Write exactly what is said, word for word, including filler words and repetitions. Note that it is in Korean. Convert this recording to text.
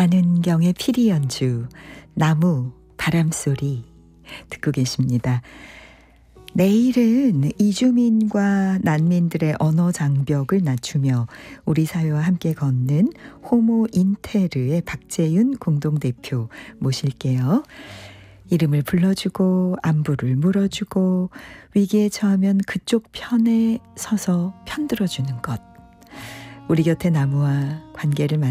안은경의 피리 연주, 나무, 바람소리 듣고 계십니다. 내일은 이주민과 난민들의 언어 장벽을 낮추며 우리 사회와 함께 걷는 호모 인테르의 박재윤 공동대표 모실게요. 이름을 불러주고 안부를 물어주고 위기에 처하면 그쪽 편에 서서 편들어주는 것. 우리 곁의 나무와 관계를